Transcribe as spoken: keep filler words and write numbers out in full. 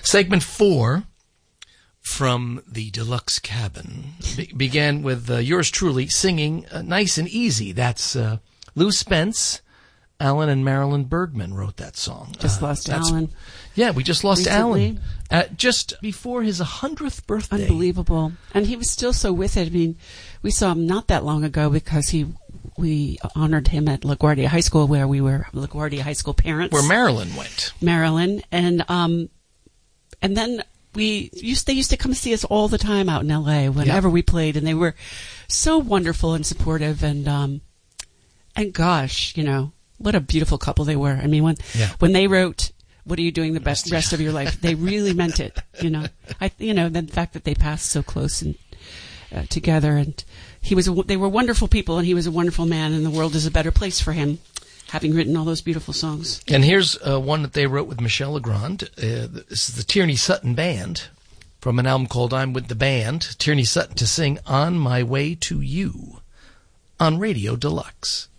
Segment four from the Deluxe Cabin be- began with uh, yours truly singing uh, Nice and Easy. That's uh, Lou Spence. Alan and Marilyn Bergman wrote that song. Just uh, lost Alan. Yeah, we just lost recently. Alan. Uh, just before his hundredth birthday. Unbelievable. And he was still so with it. I mean, we saw him not that long ago because he we honored him at LaGuardia High School, where we were LaGuardia High School parents. Where Marilyn went. Marilyn. And um, and then we used they used to come see us all the time out in L A whenever yeah. we played, and they were so wonderful and supportive, and um, and gosh, you know, what a beautiful couple they were. I mean, when yeah. when they wrote "What Are You Doing the Best Rest of Your Life," they really meant it. You know, I you know the fact that they passed so close and uh, together, and he was a, they were wonderful people, and he was a wonderful man, and the world is a better place for him, having written all those beautiful songs. And here's uh, one that they wrote with Michel Legrand. Uh, this is the Tierney Sutton Band from an album called I'm With the Band. Tierney Sutton to sing On My Way to You on Radio Deluxe.